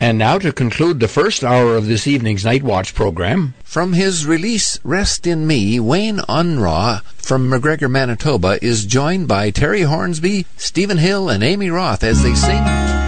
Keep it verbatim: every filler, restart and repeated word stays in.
And now to conclude the first hour of this evening's Night Watch program. From his release, Rest in Me, Wayne Unraw from McGregor, Manitoba, is joined by Terry Hornsby, Stephen Hill, and Amy Roth as they sing